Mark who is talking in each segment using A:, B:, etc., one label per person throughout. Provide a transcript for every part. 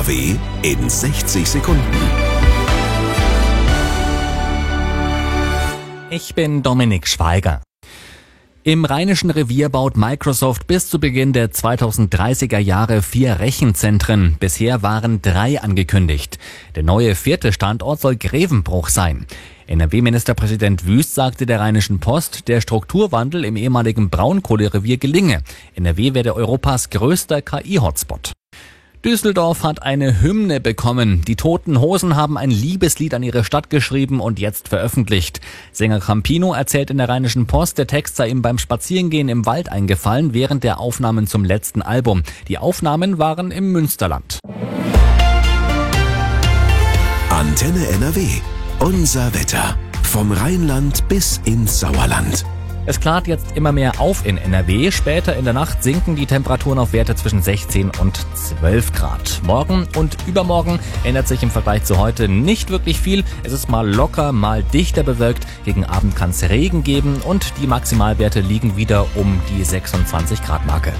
A: NRW in 60 Sekunden.
B: Ich bin Dominik Schweiger. Im Rheinischen Revier baut Microsoft bis zu Beginn der 2030er Jahre 4 Rechenzentren. Bisher waren 3 angekündigt. Der neue 4. Standort soll Grevenbruch sein. NRW-Ministerpräsident Wüst sagte der Rheinischen Post, der Strukturwandel im ehemaligen Braunkohlerevier gelinge. NRW werde Europas größter KI-Hotspot. Düsseldorf hat eine Hymne bekommen. Die Toten Hosen haben ein Liebeslied an ihre Stadt geschrieben und jetzt veröffentlicht. Sänger Campino erzählt in der Rheinischen Post, der Text sei ihm beim Spazierengehen im Wald eingefallen während der Aufnahmen zum letzten Album. Die Aufnahmen waren im Münsterland.
A: Antenne NRW. Unser Wetter. Vom Rheinland bis ins Sauerland.
B: Es klart jetzt immer mehr auf in NRW. Später in der Nacht sinken die Temperaturen auf Werte zwischen 16 und 12 Grad. Morgen und übermorgen ändert sich im Vergleich zu heute nicht wirklich viel. Es ist mal locker, mal dichter bewölkt. Gegen Abend kann es Regen geben und die Maximalwerte liegen wieder um die 26 Grad Marke.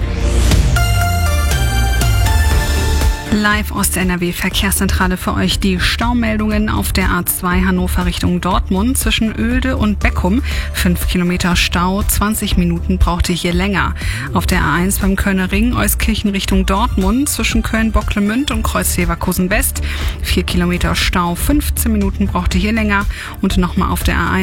C: Live aus der NRW-Verkehrszentrale für euch die Staumeldungen auf der A2 Hannover Richtung Dortmund zwischen Oelde und Beckum. 5 Kilometer Stau, 20 Minuten braucht ihr hier länger. Auf der A1 beim Kölner Ring Euskirchen Richtung Dortmund zwischen Köln-Bocklemünd und Kreuz-Leverkusen West. 4 Kilometer Stau, 15 Minuten braucht ihr hier länger. Und nochmal auf der A1